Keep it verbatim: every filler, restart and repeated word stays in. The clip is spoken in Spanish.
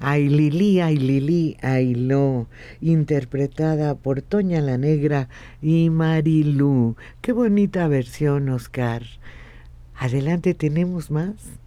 Ay Lili, ay Lili, ay lo, interpretada por Toña la Negra y Marilú. Qué bonita versión, Oscar. Adelante, ¿tenemos más?